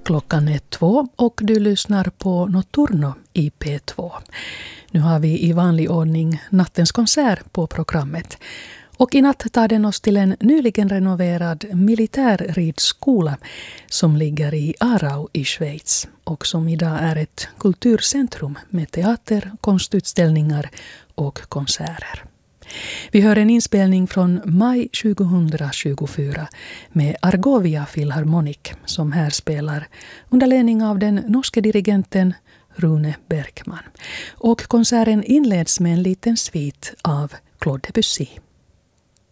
Klockan är 2 och du lyssnar på Notturno i P2. Nu har vi i vanlig ordning nattens konsert på programmet. Och i natt tar den oss till en nyligen renoverad militärridskola som ligger i Aarau i Schweiz och som idag är ett kulturcentrum med teater, konstutställningar och konserter. Vi hör en inspelning från maj 2024 med Argovia Philharmonic som här spelar under ledning av den norske dirigenten Rune Bergman. Och konserten inleds med en liten svit av Claude Debussy.